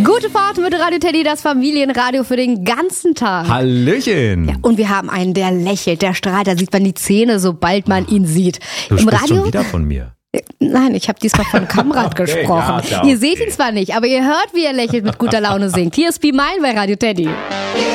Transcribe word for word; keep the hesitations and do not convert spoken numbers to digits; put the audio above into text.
Gute Fahrt mit Radio Teddy, das Familienradio für den ganzen Tag. Hallöchen. Ja, und wir haben einen, der lächelt, der strahlt, da sieht man die Zähne, sobald man ihn sieht. Du Im sprichst Radio? schon wieder von mir. Nein, ich habe diesmal von Kamrat Okay, gesprochen. ja, ist ja Ihr okay. seht ihn zwar nicht, aber ihr hört, wie er lächelt mit guter Laune singt. Hier ist Be Mine bei Radio Teddy.